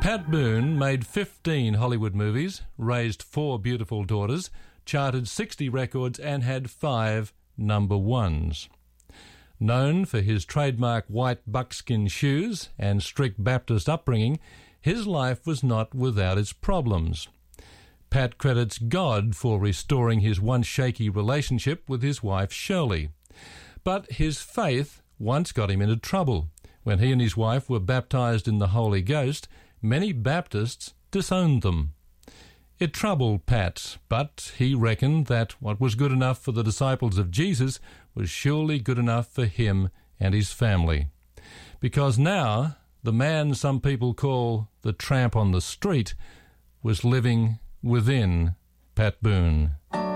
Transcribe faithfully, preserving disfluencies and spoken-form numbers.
Pat Boone made fifteen Hollywood movies, raised four beautiful daughters, charted sixty records and had five number ones. Known for his trademark white buckskin shoes and strict Baptist upbringing, his life was not without its problems. Pat credits God for restoring his once shaky relationship with his wife Shirley. But his faith once got him into trouble. When he and his wife were baptized in the Holy Ghost, many Baptists disowned them. It troubled Pat, but he reckoned that what was good enough for the disciples of Jesus was surely good enough for him and his family. Because now, the man some people call the tramp on the street was living within Pat Boone.